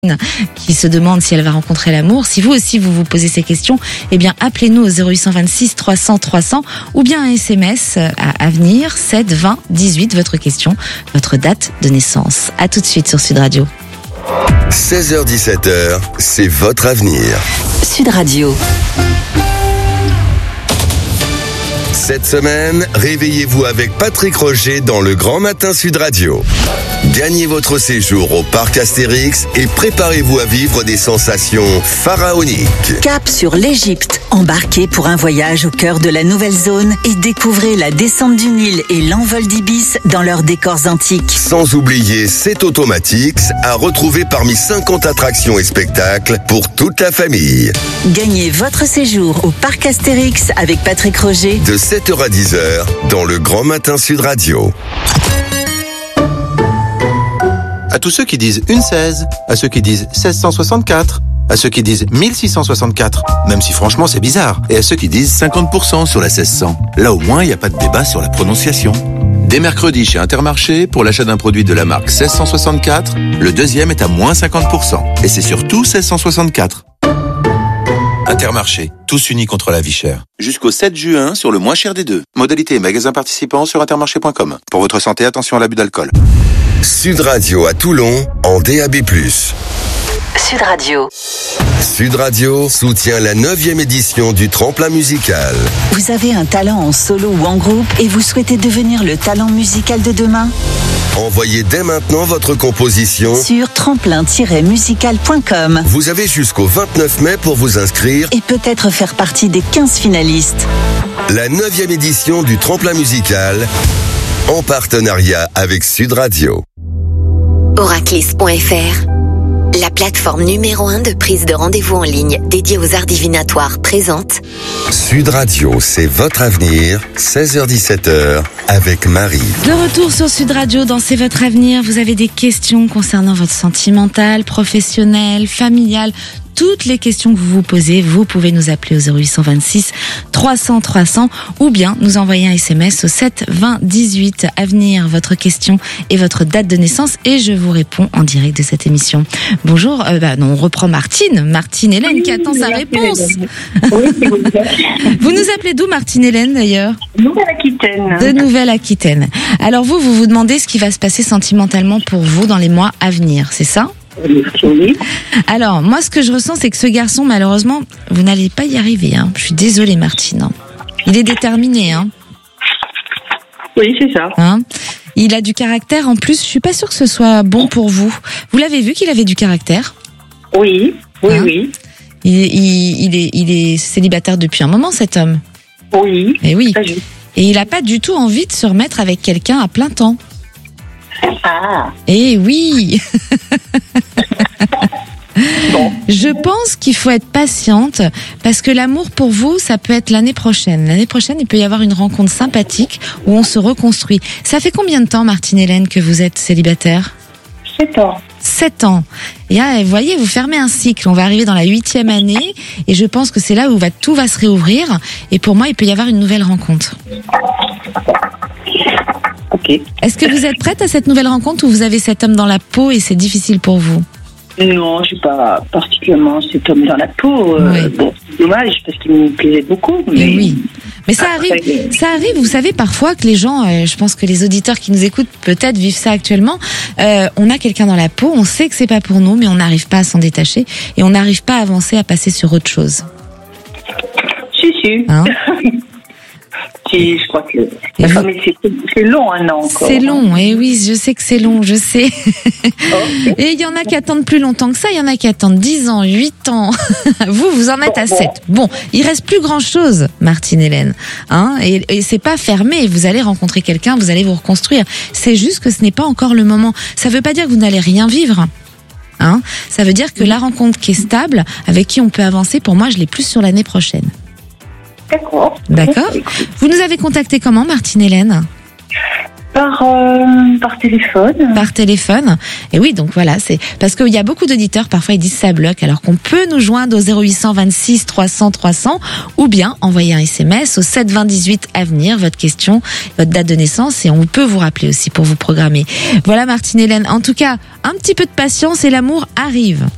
qui se demande si elle va rencontrer l'amour. Si vous aussi vous vous posez ces questions, eh bien appelez-nous au 0826 300 300 ou bien un SMS à Avenir 7 20 18, votre question, votre date de naissance. À tout de suite sur Sud Radio. 16h-17h, c'est votre avenir. Sud Radio. Cette semaine, réveillez-vous avec Patrick Roger dans le Grand Matin Sud Radio. Gagnez votre séjour au parc Astérix et préparez-vous à vivre des sensations pharaoniques. Cap sur l'Égypte. Embarquez pour un voyage au cœur de la nouvelle zone et découvrez la descente du Nil et l'envol d'Ibis dans leurs décors antiques. Sans oublier C'est Automatics à retrouver parmi 50 attractions et spectacles pour toute la famille. Gagnez votre séjour au parc Astérix avec Patrick Roger de 7h à 10h dans le Grand Matin Sud Radio. À tous ceux qui disent une 16, à ceux qui disent 1664, à ceux qui disent 1664, même si franchement c'est bizarre, et à ceux qui disent 50% sur la 1600. Là au moins il n'y a pas de débat sur la prononciation. Dès mercredi chez Intermarché, pour l'achat d'un produit de la marque 1664, le deuxième est à moins 50%. Et c'est surtout 1664. Intermarché, tous unis contre la vie chère. Jusqu'au 7 juin sur le moins cher des deux. Modalité et magasins participants sur intermarché.com. Pour votre santé, attention à l'abus d'alcool. Sud Radio à Toulon en DAB+. Sud Radio. Sud Radio soutient la 9e édition du Tremplin musical. Vous avez un talent en solo ou en groupe et vous souhaitez devenir le talent musical de demain ? Envoyez dès maintenant votre composition sur tremplin-musical.com. Vous avez jusqu'au 29 mai pour vous inscrire et peut-être faire partie des 15 finalistes. La 9e édition du Tremplin musical en partenariat avec Sud Radio. Oraclis.fr, la plateforme numéro 1 de prise de rendez-vous en ligne dédiée aux arts divinatoires, présente Sud Radio, c'est votre avenir, 16h-17h avec Marie. De retour sur Sud Radio dans C'est votre avenir. Vous avez des questions concernant votre sentimental, professionnel, familial, toutes les questions que vous vous posez, vous pouvez nous appeler au 0826 300 300 ou bien nous envoyer un SMS au 7 20 18. Avenir, votre question et votre date de naissance et je vous réponds en direct de cette émission. Bonjour, on reprend Martine Hélène qui attend sa réponse. Oui, c'est vous. Vous nous appelez d'où Martine Hélène d'ailleurs ? Nouvelle-Aquitaine. De Nouvelle-Aquitaine. Alors vous vous demandez ce qui va se passer sentimentalement pour vous dans les mois à venir, c'est ça ? Oui. Alors, moi, ce que je ressens, c'est que ce garçon, malheureusement, vous n'allez pas y arriver. Hein. Je suis désolée, Martine. Il est déterminé. Hein. Oui, c'est ça. Hein. Il a du caractère. En plus, je suis pas sûre que ce soit bon pour vous. Vous l'avez vu qu'il avait du caractère ? Oui, Hein. oui. Il est célibataire depuis un moment, cet homme. Oui. Et oui. Très juste. Et il n'a pas du tout envie de se remettre avec quelqu'un à plein temps. Ah. Eh oui. Bon. Je pense qu'il faut être patiente parce que l'amour pour vous, ça peut être l'année prochaine. L'année prochaine, il peut y avoir une rencontre sympathique où on se reconstruit. Ça fait combien de temps, Martine Hélène, que vous êtes célibataire ? 7 ans. 7 ans. Et là, vous voyez, vous fermez un cycle. On va arriver dans la 8e année et je pense que c'est là où tout va se réouvrir. Et pour moi, il peut y avoir une nouvelle rencontre. Ok. Est-ce que vous êtes prête à cette nouvelle rencontre ou vous avez cet homme dans la peau et c'est difficile pour vous ? Non, je suis pas particulièrement cet homme dans la peau. Oui. Bon, c'est dommage parce qu'il me plaisait beaucoup. Mais Oui. Mais ça Après, arrive, vous savez, parfois que les gens, je pense que les auditeurs qui nous écoutent peut-être vivent ça actuellement, on a quelqu'un dans la peau, on sait que c'est pas pour nous, mais on n'arrive pas à s'en détacher et on n'arrive pas à avancer, à passer sur autre chose. Si. Hein? Si, je crois que. Et vous- Mais c'est long, un an encore. C'est long, et oui, je sais que c'est long, je sais. Ok. Et il y en a qui attendent plus longtemps que ça, il y en a qui attendent 10 ans, 8 ans. Vous en êtes à 7. Bon, il reste plus grand chose, Martine Hélène. Hein, et c'est pas fermé, vous allez rencontrer quelqu'un, vous allez vous reconstruire. C'est juste que ce n'est pas encore le moment. Ça veut pas dire que vous n'allez rien vivre. Hein, ça veut dire que la rencontre qui est stable, avec qui on peut avancer, pour moi, je l'ai plus sur l'année prochaine. D'accord. D'accord. Vous nous avez contacté comment, Martine Hélène ? Par téléphone. Par téléphone. Et oui, donc voilà, c'est parce qu'il y a beaucoup d'auditeurs, parfois ils disent ça bloque, alors qu'on peut nous joindre au 0826 300 300 ou bien envoyer un SMS au 7 20 18 Avenir, votre question, votre date de naissance, et on peut vous rappeler aussi pour vous programmer. Voilà, Martine Hélène. En tout cas, un petit peu de patience et l'amour arrive.